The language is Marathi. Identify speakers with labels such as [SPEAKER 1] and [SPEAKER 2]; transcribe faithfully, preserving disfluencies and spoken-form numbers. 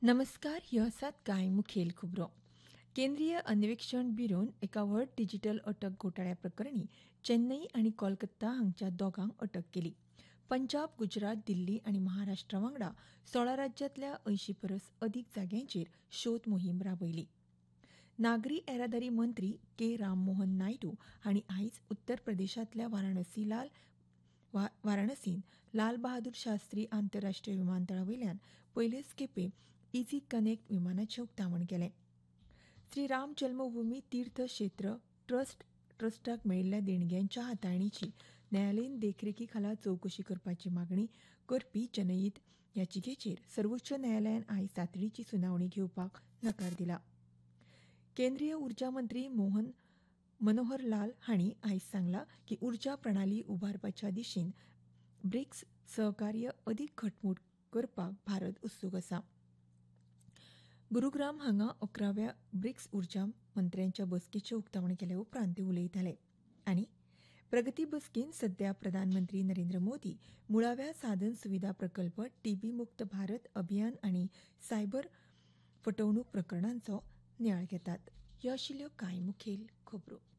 [SPEAKER 1] नमस्कार, ह्यो आसात कांय मुखेल खबरो. केंद्रीय अन्वेषण ब्युरोन एका व्हड डिजिटल अटक घोटाळ्या प्रकरणी चेन्नई आनी कोलकाता हांगच्या दोगांक अटक केली. पंजाब, गुजरात, दिल्ली आनी महाराष्ट्रा वांगडा सोळा राज्यांतल्या अंयशीं परस अदीक जाग्यांचेर शोध मोहीम राबयली. नागरी येरादारी मंत्री के राममोहन नायडू हांणी आयज उत्तर प्रदेशांतल्या वाराणसी लाल वाराणसींत लाल बहादूर शास्त्री आंतरराष्ट्रीय विमानतळा वयल्यान पयलेच खेपे इझी कनेक्ट विमानाचें उक्तावण केलें. श्री राम जल्मभूमी तीर्थ क्षेत्र ट्रस्ट ट्रस्टाक मेळिल्ल्या देणग्यांच्या हाताळणीची न्यायालयीन देखरेखी खाला चवकशी करपाची मागणी करपी जनहीत याचिकेचेर सर्वोच्च न्यायालयान आयज तातडीची सुनावणी घेवपाक नकार दिला. केंद्रीय उर्जा मंत्री मोहन मनोहर लाल हांणी आयज सांगलां की उर्जा प्रणाली उबारपाच्या दिशेन ब्रिक्स सहकार्य अदीक घटमूट करपाक भारत उत्सूक आसा. गुरुग्राम हांगा अकराव्या ब्रिक्स उर्जा मंत्र्यांच्या बसकेचें उक्तावण केल्या उपरांत ते उलयताले आनी प्रगती बसकेंत सध्या प्रधानमंत्री नरेंद्र मोदी मुळाव्या साधन सुविधा प्रकल्प, टीबी मुक्त भारत अभियान आनी सायबर फटवणूक प्रकरणांचो नियाळ घेतात. ह्यो आशिल्ल्यो कांय मुखेल खबरो.